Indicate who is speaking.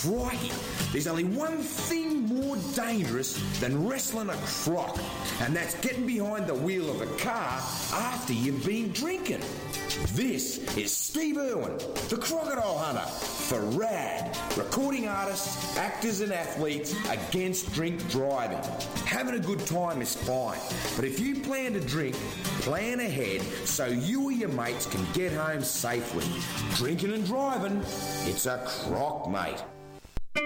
Speaker 1: Crikey, there's only one thing more dangerous than wrestling a croc, and that's getting behind the wheel of a car after you've been drinking. This is Steve Irwin, the Crocodile Hunter, for RAD, recording artists, actors and athletes against drink driving. Having a good time is fine, but if you plan to drink, plan ahead so you or your mates can get home safely. Drinking and driving, it's a crock, mate.